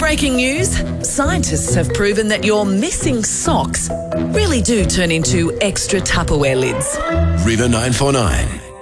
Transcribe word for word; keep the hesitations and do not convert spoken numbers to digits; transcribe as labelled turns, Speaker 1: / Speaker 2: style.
Speaker 1: Breaking news. Scientists have proven that your missing socks really do turn into extra Tupperware lids.
Speaker 2: River nine four nine.